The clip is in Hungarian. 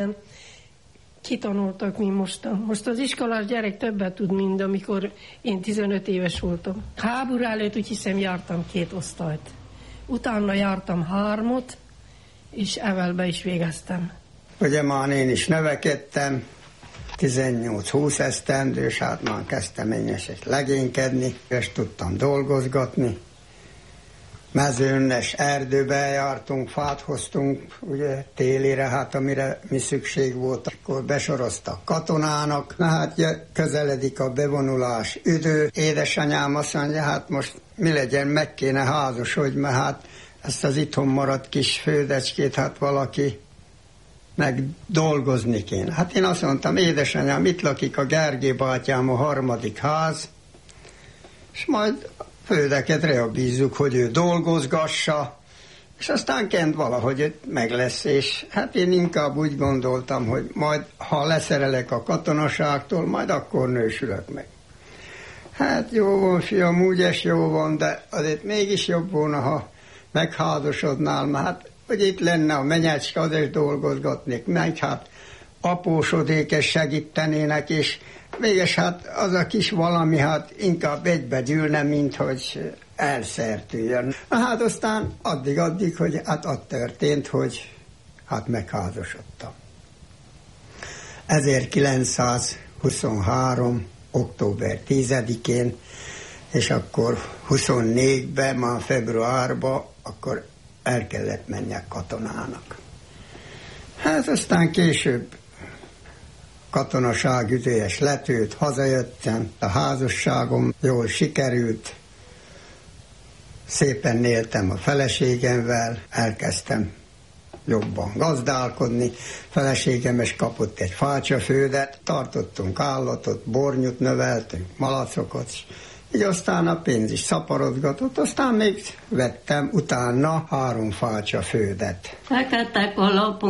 Kitanultak mi mostan. Most az iskolás gyerek többet tud, mint amikor én 15 éves voltam. Háború előtt úgy hiszem jártam 2 osztályt. Utána jártam 3, és evelbe is végeztem. Ugye már én is növekedtem, 18-20 esztendős, hát már kezdtem én is legénykedni, és tudtam dolgozgatni. Mezőn és erdőbe jártunk, fát hoztunk, ugye télire, hát amire mi szükség volt, akkor besoroztak katonának. Na hát közeledik a bevonulás idő. Édesanyám azt mondja, hát most mi legyen, meg kéne házasodni, mert hát ezt az itthon maradt kis földecskét, hát valaki meg dolgozni kéne. Hát én azt mondtam, édesanyám, itt lakik a Gergely bátyám, a 3. ház, és majd földeket reabízzuk, hogy ő dolgozgassa, és aztán kent valahogy meg lesz, és hát én inkább úgy gondoltam, hogy majd, ha leszerelek a katonaságtól, majd akkor nősülök meg. Hát jó van, fiam, úgyes jó van, de azért mégis jobb volna, ha megházasodnál, mert hát, hogy itt lenne a menyecske, az is dolgozgatnék, meg hát apósodék és segítenének, és mégis hát az a kis valami hát inkább egybe gyűlne, mint hogy elszertüljön. Hát aztán addig, hogy hát az történt, hogy hát megházasodtam. 1923. október 10-én, és akkor 24-ben, már februárban, akkor el kellett menjek katonának. Hát aztán később katonaság ügyes letőt, hazajöttem, a házasságom jól sikerült, szépen éltem a feleségemvel, elkezdtem jobban gazdálkodni, feleségem is kapott egy fácsaföldet, tartottunk állatot, bornyut növeltünk, malacokat, így aztán a pénz is szaporodgatott, aztán még vettem utána 3 fácsaföldet. Fekettek a lapok.